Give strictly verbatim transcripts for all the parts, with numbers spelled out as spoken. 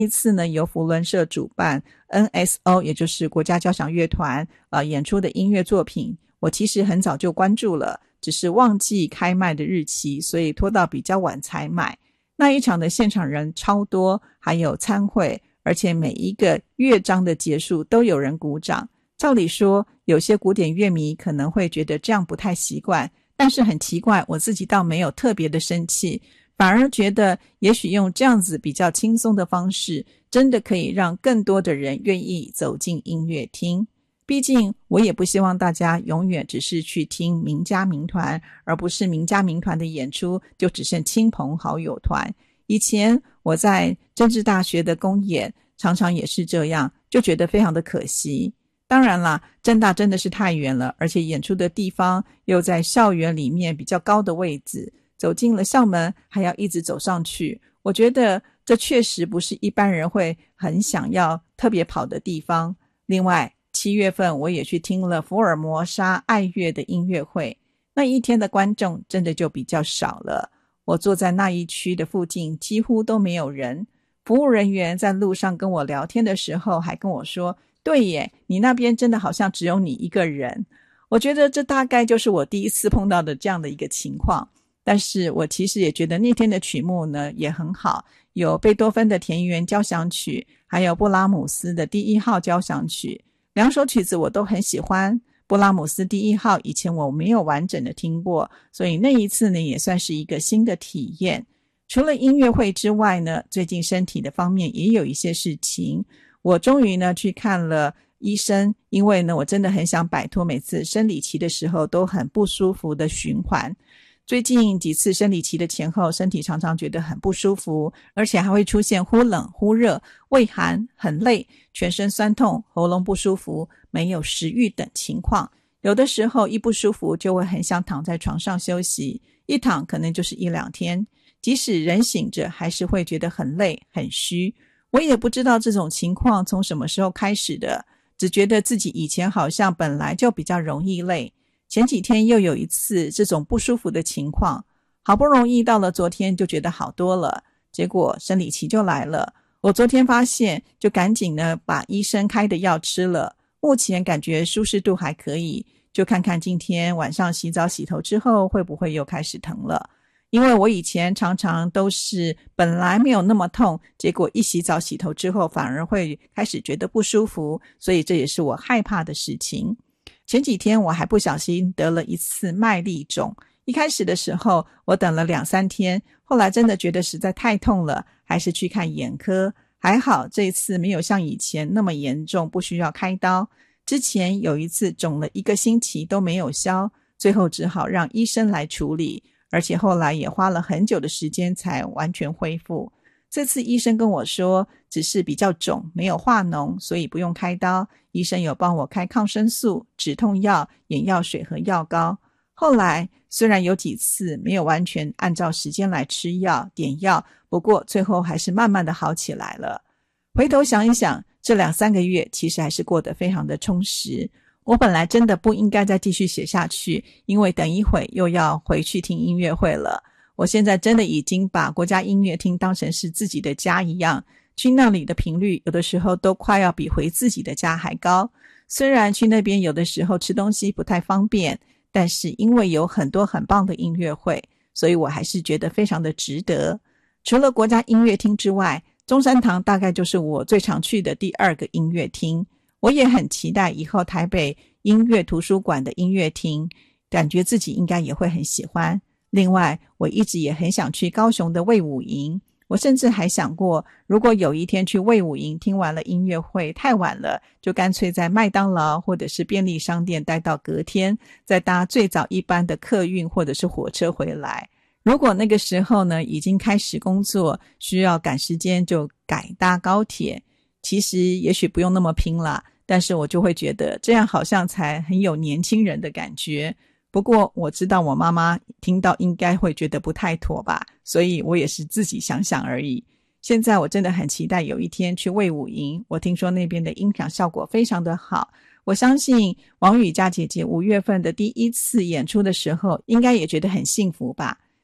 一次呢由扶轮社主办 N S O 也就是国家交响乐团呃演出的音乐作品，我其实很早就关注了，只是忘记开卖的日期，所以拖到比较晚才买。那一场的现场人超多，还有参会，而且每一个乐章的结束都有人鼓掌。照理说有些古典乐迷可能会觉得这样不太习惯，但是很奇怪，我自己倒没有特别的生气，反而觉得也许用这样子比较轻松的方式，真的可以让更多的人愿意走进音乐厅。毕竟我也不希望大家永远只是去听名家名团，而不是名家名团的演出就只剩亲朋好友团。以前我在政治大学的公演常常也是这样，就觉得非常的可惜。当然啦，政大真的是太远了，而且演出的地方又在校园里面比较高的位置，走进了校门还要一直走上去，我觉得这确实不是一般人会很想要特别跑的地方。另外七月份我也去听了福尔摩沙爱乐的音乐会，那一天的观众真的就比较少了，我坐在那一区的附近几乎都没有人。服务人员在路上跟我聊天的时候还跟我说，对耶，你那边真的好像只有你一个人。我觉得这大概就是我第一次碰到的这样的一个情况，但是我其实也觉得那天的曲目呢也很好，有贝多芬的田园交响曲，还有布拉姆斯的第一号交响曲，两首曲子我都很喜欢。布拉姆斯第一号以前我没有完整的听过，所以那一次呢也算是一个新的体验。除了音乐会之外呢，最近身体的方面也有一些事情，我终于呢去看了医生，因为呢我真的很想摆脱每次生理期的时候都很不舒服的循环。最近几次生理期的前后，身体常常觉得很不舒服，而且还会出现忽冷忽热、畏寒、很累、全身酸痛、喉咙不舒服、没有食欲等情况。有的时候一不舒服就会很想躺在床上休息，一躺可能就是一两天，即使人醒着还是会觉得很累很虚。我也不知道这种情况从什么时候开始的，只觉得自己以前好像本来就比较容易累，前几天又有一次这种不舒服的情况，好不容易到了昨天就觉得好多了，结果生理期就来了。我昨天发现就赶紧呢把医生开的药吃了，目前感觉舒适度还可以，就看看今天晚上洗澡洗头之后会不会又开始疼了。因为我以前常常都是本来没有那么痛，结果一洗澡洗头之后反而会开始觉得不舒服，所以这也是我害怕的事情。前几天我还不小心得了一次麦粒肿，一开始的时候我等了两三天，后来真的觉得实在太痛了，还是去看眼科。还好这一次没有像以前那么严重，不需要开刀。之前有一次肿了一个星期都没有消，最后只好让医生来处理，而且后来也花了很久的时间才完全恢复。这次医生跟我说只是比较肿，没有化脓，所以不用开刀。医生有帮我开抗生素、止痛药、眼药水和药膏。后来虽然有几次没有完全按照时间来吃药点药，不过最后还是慢慢的好起来了。回头想一想，这两三个月其实还是过得非常的充实。我本来真的不应该再继续写下去，因为等一会又要回去听音乐会了。我现在真的已经把国家音乐厅当成是自己的家一样，去那里的频率有的时候都快要比回自己的家还高。虽然去那边有的时候吃东西不太方便，但是因为有很多很棒的音乐会，所以我还是觉得非常的值得。除了国家音乐厅之外，中山堂大概就是我最常去的第二个音乐厅。我也很期待以后台北音乐图书馆的音乐厅，感觉自己应该也会很喜欢。另外我一直也很想去高雄的卫武营，我甚至还想过，如果有一天去卫武营听完了音乐会太晚了，就干脆在麦当劳或者是便利商店待到隔天，再搭最早一班的客运或者是火车回来。如果那个时候呢已经开始工作，需要赶时间，就改搭高铁。其实也许不用那么拼啦，但是我就会觉得这样好像才很有年轻人的感觉。不过我知道我妈妈听到应该会觉得不太妥吧，所以我也是自己想想而已。现在我真的很期待有一天去卫武营，我听说那边的音响效果非常的好。我相信王羽佳姐姐五月份的第一次演出的时候应该也觉得很幸福吧。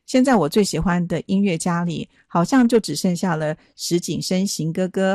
现在我最喜欢的音乐家里，好像就只剩下了石井深行哥哥